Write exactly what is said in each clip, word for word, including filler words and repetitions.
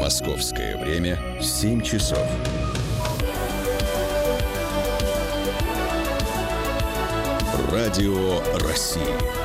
Московское время семь часов. Радио России.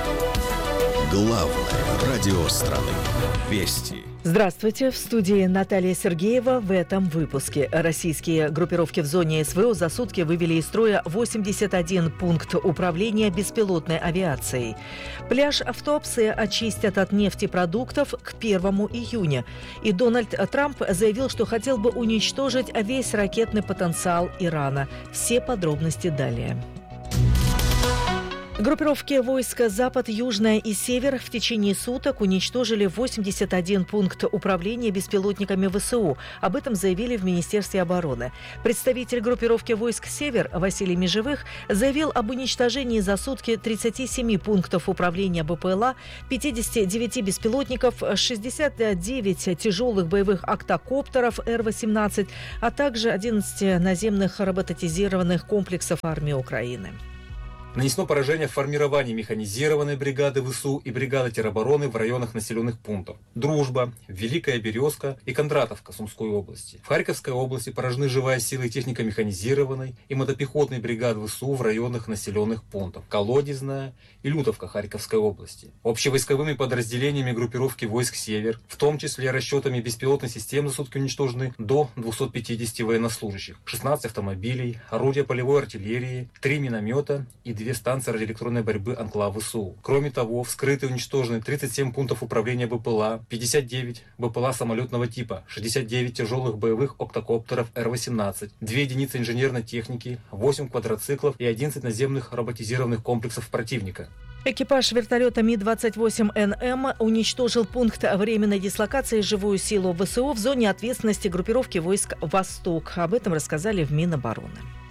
Главное радио страны. Вести. Здравствуйте. В студии Наталья Сергеева. В этом выпуске. Российские группировки в зоне СВО за сутки вывели из строя восемьдесят один пункт управления беспилотной авиацией. Пляж в Туапсе очистят от нефтепродуктов к первому июня. И Дональд Трамп заявил, что хотел бы уничтожить весь ракетный потенциал Ирана. Все подробности далее. Группировки войск Запад, Южная и Север в течение суток уничтожили восемьдесят один пункт управления беспилотниками ВСУ. Об этом заявили в Министерстве обороны. Представитель группировки войск Север Василий Межевых заявил об уничтожении за сутки тридцати семи пунктов управления БПЛА, пятидесяти девяти беспилотников, шестидесяти девяти тяжелых боевых октокоптеров Р восемнадцать, а также одиннадцати наземных роботизированных комплексов армии Украины. Нанесено поражение в формировании механизированной бригады ВСУ и бригады теробороны в районах населенных пунктов Дружба, Великая Березка и Кондратовка Сумской области. В Харьковской области поражены живая сила и техника механизированной и мотопехотной бригад ВСУ в районах населенных пунктов Колодезная и Лютовка Харьковской области. Общевойсковыми подразделениями группировки войск Север, в том числе расчетами беспилотных систем, за сутки уничтожены до двухсот пятидесяти военнослужащих, шестнадцать автомобилей, орудия полевой артиллерии, три миномета и две две станции радиоэлектронной борьбы «Анклав» ВСУ. Кроме того, вскрыты и уничтожены тридцать семь пунктов управления БПЛА, пятьдесят девять БПЛА самолетного типа, шестьдесят девять тяжелых боевых октокоптеров Р восемнадцать, две единицы инженерной техники, восемь квадроциклов и одиннадцать наземных роботизированных комплексов противника. Экипаж вертолета Ми двадцать восемь Эн Эм уничтожил пункт временной дислокации живую силу ВСУ в зоне ответственности группировки войск «Восток». Об этом рассказали в Минобороны.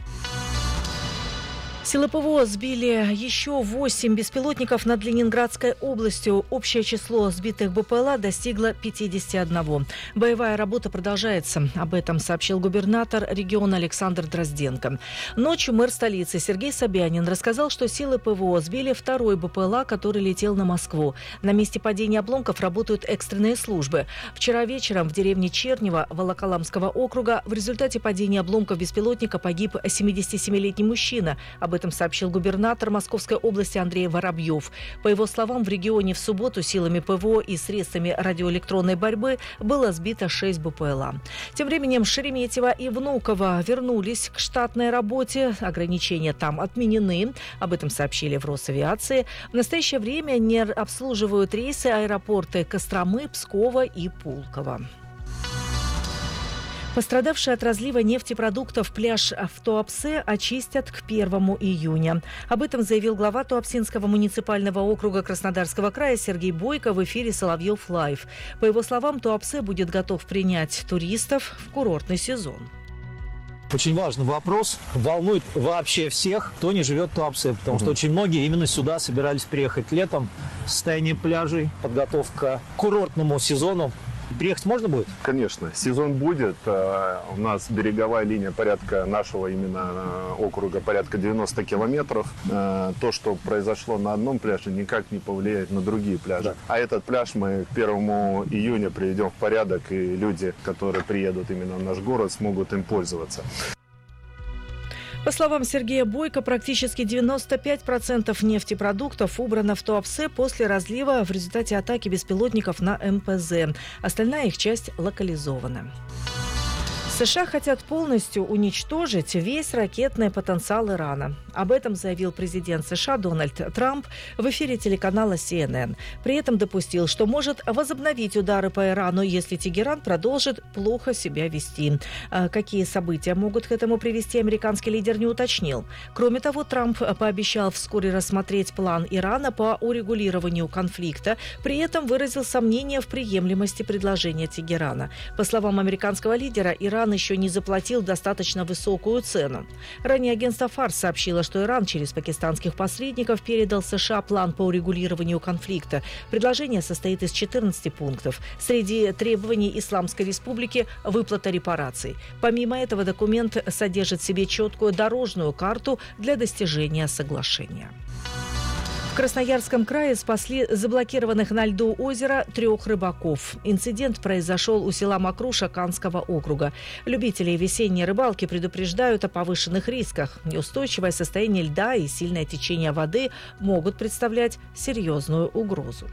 Силы ПВО сбили еще восемь беспилотников над Ленинградской областью. Общее число сбитых БПЛА достигло пятидесяти одного. Боевая работа продолжается. Об этом сообщил губернатор региона Александр Дрозденко. Ночью мэр столицы Сергей Собянин рассказал, что силы ПВО сбили второй БПЛА, который летел на Москву. На месте падения обломков работают экстренные службы. Вчера вечером в деревне Чернево Волоколамского округа в результате падения обломков беспилотника погиб семидесятисемилетний мужчина. Об этом сообщил губернатор Московской области Андрей Воробьев. По его словам, в регионе в субботу силами ПВО и средствами радиоэлектронной борьбы было сбито шесть БПЛА. Тем временем Шереметьево и Внуково вернулись к штатной работе. Ограничения там отменены. Об этом сообщили в Росавиации. В настоящее время не обслуживают рейсы аэропорты Костромы, Пскова и Пулково. Пострадавший от разлива нефтепродуктов пляж в Туапсе очистят к первому июня. Об этом заявил глава Туапсинского муниципального округа Краснодарского края Сергей Бойко в эфире «Соловьев Лайв». По его словам, Туапсе будет готов принять туристов в курортный сезон. Очень важный вопрос, волнует вообще всех, кто не живет в Туапсе, потому угу. что очень многие именно сюда собирались приехать летом. Состояние пляжей, подготовка к курортному сезону. Приехать можно будет? Конечно, сезон будет. У нас береговая линия порядка нашего именно округа порядка девяносто километров. То, что произошло на одном пляже, никак не повлияет на другие пляжи. Да. А этот пляж мы к первому июня приведем в порядок, и люди, которые приедут именно в наш город, смогут им пользоваться. По словам Сергея Бойко, практически девяносто пять процентов нефтепродуктов убрано в Туапсе после разлива в результате атаки беспилотников на Эм Пэ Зэ. Остальная их часть локализована. США хотят полностью уничтожить весь ракетный потенциал Ирана. Об этом заявил президент США Дональд Трамп в эфире телеканала Си Эн Эн. При этом допустил, что может возобновить удары по Ирану, если Тегеран продолжит плохо себя вести. Какие события могут к этому привести, американский лидер не уточнил. Кроме того, Трамп пообещал вскоре рассмотреть план Ирана по урегулированию конфликта, при этом выразил сомнения в приемлемости предложения Тегерана. По словам американского лидера, Иран еще не заплатил достаточно высокую цену. Ранее агентство Фарс сообщило, что Иран через пакистанских посредников передал США план по урегулированию конфликта. Предложение состоит из четырнадцати пунктов. Среди требований Исламской Республики – выплата репараций. Помимо этого, документ содержит в себе четкую дорожную карту для достижения соглашения. В Красноярском крае спасли заблокированных на льду озера трех рыбаков. Инцидент произошел у села Макруша Канского округа. Любители весенней рыбалки предупреждают о повышенных рисках. Неустойчивое состояние льда и сильное течение воды могут представлять серьезную угрозу.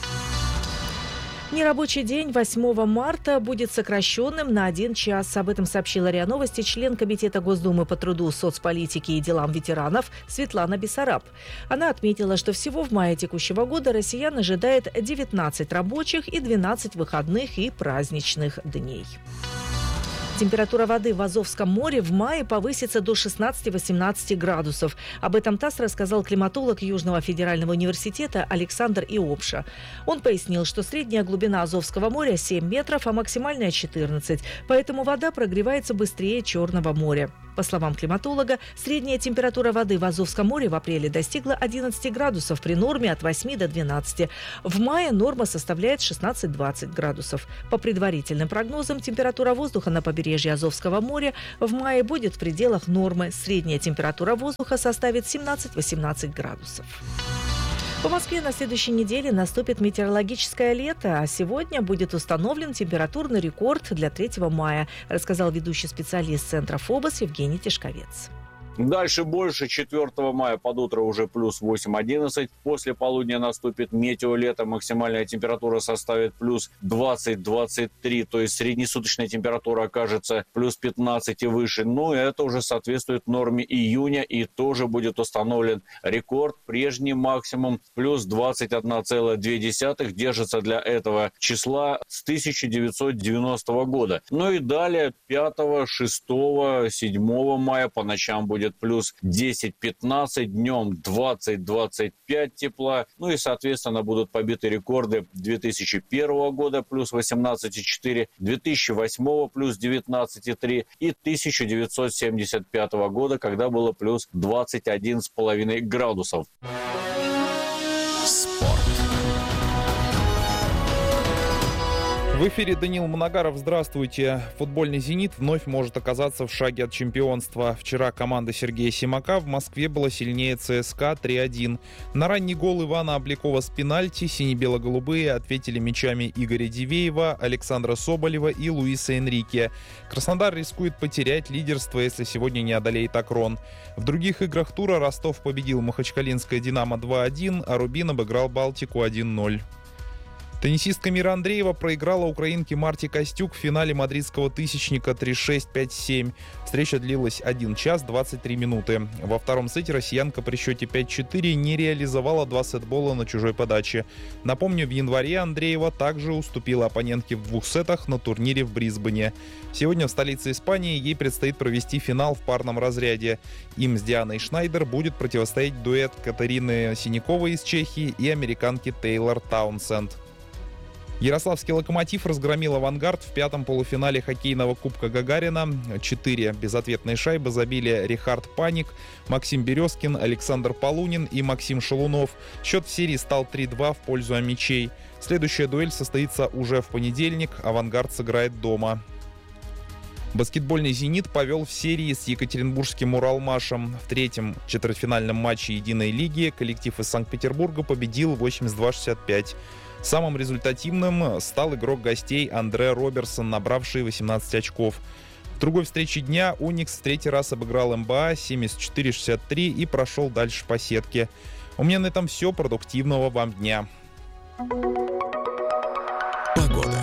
Нерабочий день восьмого марта будет сокращенным на один час. Об этом сообщила РИА Новости член Комитета Госдумы по труду, соцполитике и делам ветеранов Светлана Бессараб. Она отметила, что всего в мае текущего года россиян ожидает девятнадцать рабочих и двенадцать выходных и праздничных дней. Температура воды в Азовском море в мае повысится до шестнадцати-восемнадцати градусов. Об этом ТАСС рассказал климатолог Южного федерального университета Александр Иопша. Он пояснил, что средняя глубина Азовского моря семь метров, а максимальная четырнадцать. Поэтому вода прогревается быстрее Черного моря. По словам климатолога, средняя температура воды в Азовском море в апреле достигла одиннадцати градусов при норме от восьми до двенадцати. В мае норма составляет шестнадцать-двадцать градусов. По предварительным прогнозам, температура воздуха на побережье Азовского моря в мае будет в пределах нормы. Средняя температура воздуха составит семнадцать-восемнадцать градусов. По Москве на следующей неделе наступит метеорологическое лето, а сегодня будет установлен температурный рекорд для третьего мая, рассказал ведущий специалист Центра ФОБОС Евгений Тишковец. Дальше больше. четвёртого мая под утро уже плюс восемь-одиннадцать. После полудня наступит метеолето. Максимальная температура составит плюс двадцать-двадцать три. То есть среднесуточная температура окажется плюс пятнадцать и выше. Но это уже соответствует норме июня. И тоже будет установлен рекорд. Прежний максимум плюс двадцать одна целая две десятых держится для этого числа с тысяча девятьсот девяностого года. Ну и далее пятого, шестого, седьмого мая по ночам будет плюс десять-пятнадцать, днем двадцать-двадцать пять тепла. Ну и, соответственно, будут побиты рекорды две тысячи первого года плюс восемнадцать и четыре, две тысячи восьмого плюс девятнадцать и три и тысяча девятьсот семьдесят пятого года, когда было плюс двадцать один и пять градусов. Спорт. В эфире Даниил Моногаров. Здравствуйте. Футбольный «Зенит» вновь может оказаться в шаге от чемпионства. Вчера команда Сергея Симака в Москве была сильнее ЦСКА три один. На ранний гол Ивана Обликова с пенальти сине-бело-голубые ответили мячами Игоря Дивеева, Александра Соболева и Луиса Энрике. Краснодар рискует потерять лидерство, если сегодня не одолеет Акрон. В других играх тура Ростов победил Махачкалинское «Динамо» два один, а Рубин обыграл Балтику один ноль. Теннисистка Мира Андреева проиграла украинке Марте Костюк в финале мадридского тысячника три шесть пять семь. Встреча длилась один час двадцать три минуты. Во втором сете россиянка при счете пять четыре не реализовала два сетбола на чужой подаче. Напомню, в январе Андреева также уступила оппонентке в двух сетах на турнире в Брисбене. Сегодня в столице Испании ей предстоит провести финал в парном разряде. Им с Дианой Шнайдер будет противостоять дуэт Катерины Синяковой из Чехии и американки Тейлор Таунсенд. Ярославский «Локомотив» разгромил «Авангард» в пятом полуфинале хоккейного Кубка Гагарина. Четыре безответные шайбы забили Рихард Паник, Максим Березкин, Александр Полунин и Максим Шалунов. Счет в серии стал три два в пользу амичей. Следующая дуэль состоится уже в понедельник. «Авангард» сыграет дома. Баскетбольный «Зенит» повел в серии с екатеринбургским «Уралмашем». В третьем четвертьфинальном матче единой лиги коллектив из Санкт-Петербурга победил восемьдесят два шестьдесят пять. Самым результативным стал игрок гостей Андре Роберсон, набравший восемнадцать очков. В другой встрече дня «Уникс» в третий раз обыграл МБА семьдесят четыре шестьдесят три и прошел дальше по сетке. У меня на этом все. Продуктивного вам дня. Погода.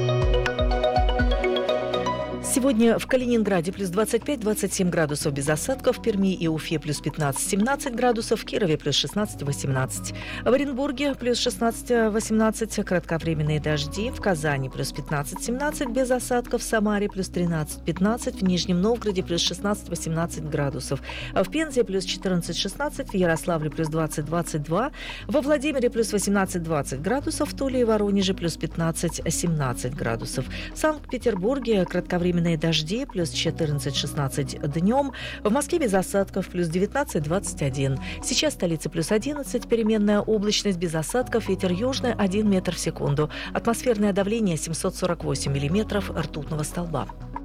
Сегодня в Калининграде плюс двадцать пять - двадцать семь градусов без осадков, в Перми и Уфе плюс пятнадцать - семнадцать градусов, в Кирове плюс шестнадцать - восемнадцать. В Оренбурге плюс шестнадцать - восемнадцать, кратковременные дожди, в Казани плюс пятнадцать - семнадцать без осадков, в Самаре плюс тринадцать - пятнадцать, в Нижнем Новгороде плюс шестнадцать - восемнадцать градусов, в Пензе плюс четырнадцать - шестнадцать, в Ярославле плюс двадцать - двадцать два, во Владимире плюс восемнадцать - двадцать градусов, в Туле и Воронеже плюс пятнадцать - семнадцать градусов. В Санкт-Петербурге кратковременные дожди, плюс четырнадцать - шестнадцать днем. В Москве без осадков, плюс девятнадцать - двадцать один. Сейчас в столице плюс одиннадцать, переменная облачность без осадков, ветер южный один метр в секунду. Атмосферное давление семьсот сорок восемь миллиметров ртутного столба.